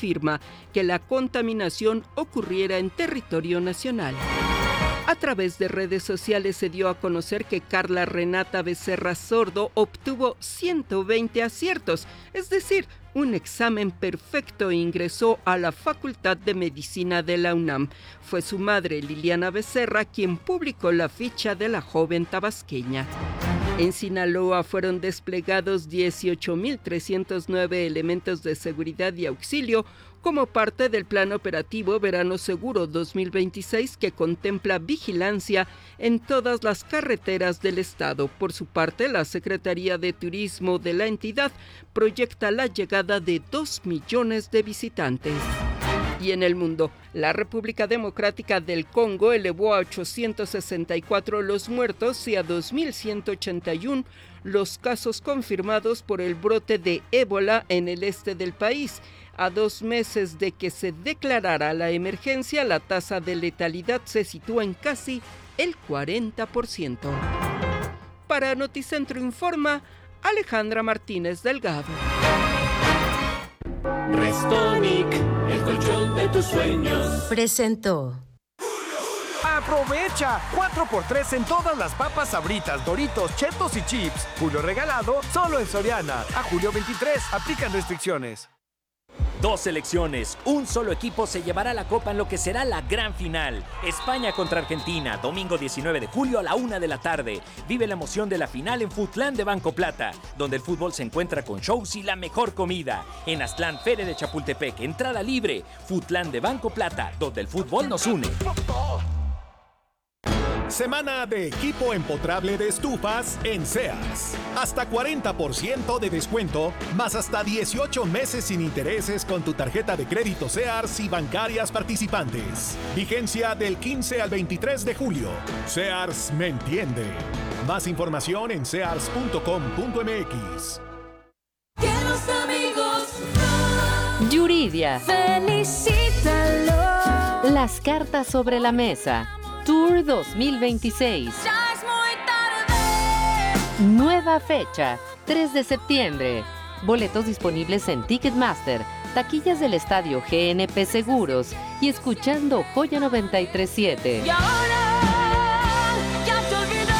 confirma que la contaminación ocurriera en territorio nacional. A través de redes sociales se dio a conocer que Carla Renata Becerra Sordo obtuvo 120 aciertos, es decir, un examen perfecto e ingresó a la Facultad de Medicina de la UNAM. Fue su madre, Liliana Becerra, quien publicó la ficha de la joven tabasqueña. En Sinaloa fueron desplegados 18.309 elementos de seguridad y auxilio como parte del Plan Operativo Verano Seguro 2026 que contempla vigilancia en todas las carreteras del estado. Por su parte, la Secretaría de Turismo de la entidad proyecta la llegada de 2 millones de visitantes. Y en el mundo, la República Democrática del Congo elevó a 864 los muertos y a 2.181 los casos confirmados por el brote de ébola en el este del país. A 2 meses de que se declarara la emergencia, la tasa de letalidad se sitúa en casi el 40%. Para Noticentro Informa, Alejandra Martínez Delgado. Restonic, el colchón de tus sueños. Presentó. ¡Aprovecha! 4x3 en todas las papas Sabritas, Doritos, Chetos y Chips. Julio regalado solo en Soriana. A julio 23. Aplican restricciones. 2 selecciones, un solo equipo se llevará la copa en lo que será la gran final. España contra Argentina, domingo 19 de julio a la 1 de la tarde. Vive la emoción de la final en Futlán de Banco Plata, donde el fútbol se encuentra con shows y la mejor comida. En Aztlán, Feria de Chapultepec, entrada libre. Futlán de Banco Plata, donde el fútbol nos une. Semana de equipo empotrable de estufas en Sears. Hasta 40% de descuento, más hasta 18 meses sin intereses con tu tarjeta de crédito Sears y bancarias participantes. Vigencia del 15 al 23 de julio. Sears me entiende. Más información en sears.com.mx. Que los amigos Yuridia. Felicítalo. Las cartas sobre la mesa. Tour 2026. Ya es muy tarde. Nueva fecha, 3 de septiembre. Boletos disponibles en Ticketmaster, taquillas del estadio GNP Seguros y escuchando Joya 93.7. Y ahora ya te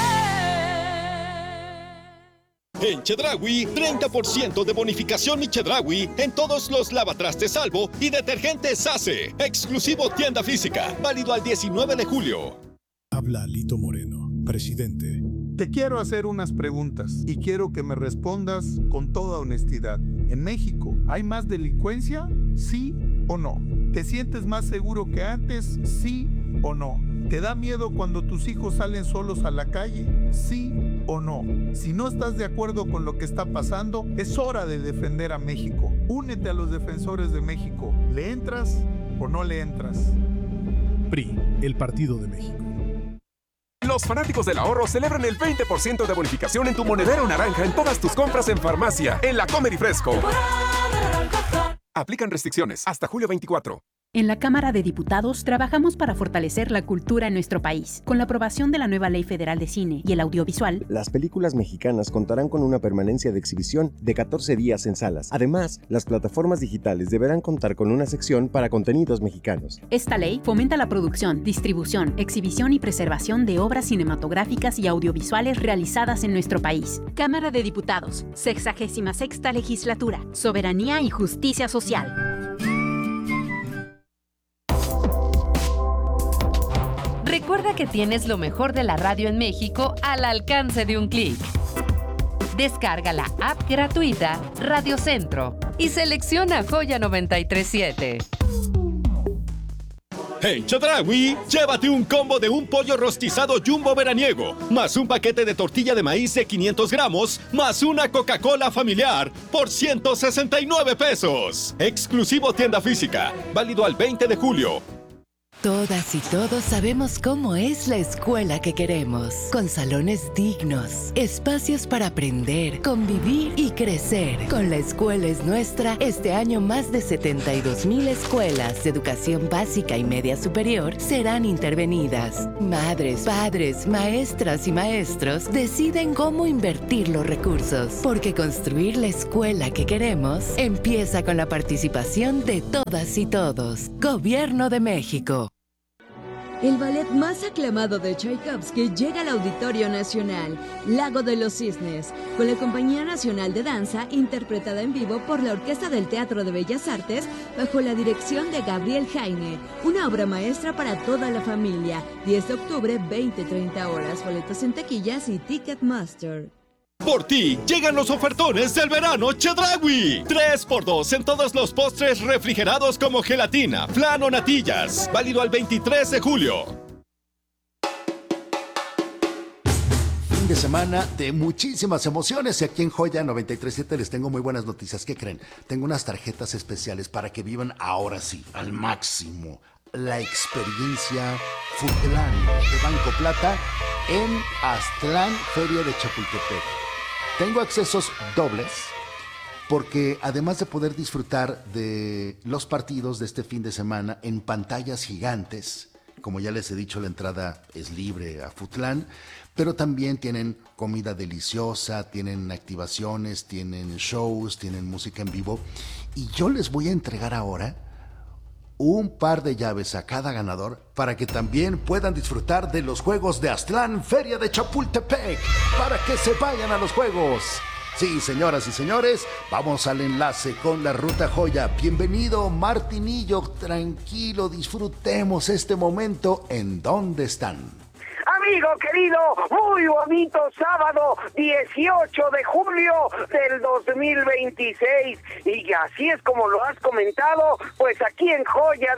olvidé. En Chedraui, 30% de bonificación y Chedraui en todos los lavatrastes Salvo y detergentes Ace. Exclusivo tienda física, válido al 19 de julio. Habla Lito Moreno, presidente. Te quiero hacer unas preguntas y quiero que me respondas con toda honestidad. ¿En México hay más delincuencia? ¿Sí o no? ¿Te sientes más seguro que antes? ¿Sí o no? ¿Te da miedo cuando tus hijos salen solos a la calle? ¿Sí o no? Si no estás de acuerdo con lo que está pasando, es hora de defender a México. Únete a los defensores de México. ¿Le entras o no le entras? PRI, el Partido de México. Los fanáticos del ahorro celebran el 20% de bonificación en tu monedero naranja en todas tus compras en farmacia, en la Comer y Fresco. Aplican restricciones hasta julio 24. En la Cámara de Diputados trabajamos para fortalecer la cultura en nuestro país. Con la aprobación de la nueva Ley Federal de Cine y el Audiovisual, las películas mexicanas contarán con una permanencia de exhibición de 14 días en salas. Además, las plataformas digitales deberán contar con una sección para contenidos mexicanos. Esta ley fomenta la producción, distribución, exhibición y preservación de obras cinematográficas y audiovisuales realizadas en nuestro país. Cámara de Diputados, 66ª Legislatura, Soberanía y Justicia Social. Recuerda que tienes lo mejor de la radio en México al alcance de un clic. Descarga la app gratuita Radio Centro y selecciona Joya 93.7. En Chedraui, llévate un combo de un pollo rostizado jumbo veraniego, más un paquete de tortilla de maíz de 500 gramos, más una Coca-Cola familiar por 169 pesos. Exclusivo tienda física, válido al 20 de julio. Todas y todos sabemos cómo es la escuela que queremos, con salones dignos, espacios para aprender, convivir y crecer. Con La Escuela es Nuestra, este año más de 72,000 escuelas de educación básica y media superior serán intervenidas. Madres, padres, maestras y maestros deciden cómo invertir los recursos, porque construir la escuela que queremos empieza con la participación de todas y todos. Gobierno de México. El ballet más aclamado de Tchaikovsky llega al Auditorio Nacional, Lago de los Cisnes, con la Compañía Nacional de Danza, interpretada en vivo por la Orquesta del Teatro de Bellas Artes, bajo la dirección de Gabriel Jaime. Una obra maestra para toda la familia. 10 de octubre, 20-30 horas. Boletos en taquillas y Ticketmaster. Por ti, llegan los ofertones del verano Chedraui. 3x2 en todos los postres refrigerados como gelatina, flan o natillas. Válido al 23 de julio. Fin de semana de muchísimas emociones y aquí en Joya 93.7 les tengo muy buenas noticias. ¿Qué creen? Tengo unas tarjetas especiales para que vivan ahora sí, al máximo, la experiencia Futlán de Banco Plata en Aztlán, Feria de Chapultepec. Tengo accesos dobles porque además de poder disfrutar de los partidos de este fin de semana en pantallas gigantes, como ya les he dicho, la entrada es libre a Futlán, pero también tienen comida deliciosa, tienen activaciones, tienen shows, tienen música en vivo. Y yo les voy a entregar ahora un par de llaves a cada ganador para que también puedan disfrutar de los juegos de Aztlán, Feria de Chapultepec, para que se vayan a los juegos. Sí, señoras y señores, vamos al enlace con la Ruta Joya. Bienvenido, Martinillo, tranquilo, disfrutemos este momento. ¿En dónde están? Amigo querido, muy bonito sábado 18 de julio del 2026 y así es como lo has comentado, pues aquí en Joya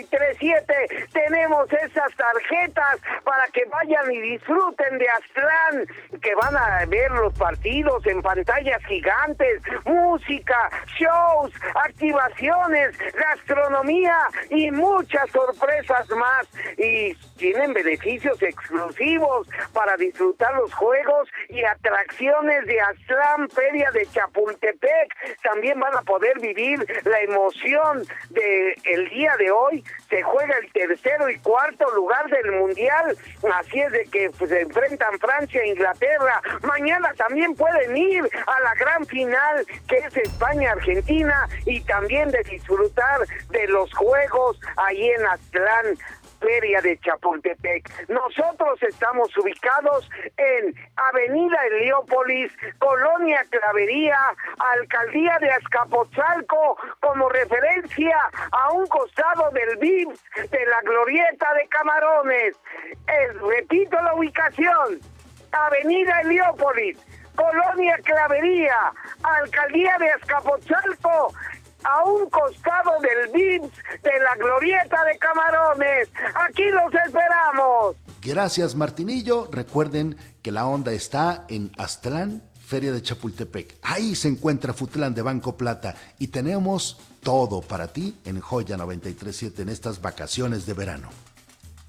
93.7 tenemos esas tarjetas para que vayan y disfruten de Aztlán, que van a ver los partidos en pantallas gigantes, música, shows, activaciones, gastronomía y muchas sorpresas más, y tienen beneficios exclusivos para disfrutar los juegos y atracciones de Aztlán, Feria de Chapultepec. También van a poder vivir la emoción de el día de hoy. Se juega el tercero y cuarto lugar del Mundial, así es de que pues, se enfrentan Francia e Inglaterra. Mañana también pueden ir a la gran final, que es España-Argentina, y también de disfrutar de los juegos ahí en Aztlán, Feria de Chapultepec. Nosotros estamos ubicados en Avenida Heliópolis, Colonia Clavería, Alcaldía de Azcapotzalco, como referencia a un costado del VIPS de la Glorieta de Camarones. Repito la ubicación, Avenida Heliópolis, Colonia Clavería, Alcaldía de Azcapotzalco, a un costado del VIPS de la Glorieta de Camarones. Aquí los esperamos. Gracias, Martinillo. Recuerden que la onda está en Aztlán, Feria de Chapultepec. Ahí se encuentra Futlán de Banco Plata y tenemos todo para ti en Joya 93.7 en estas vacaciones de verano.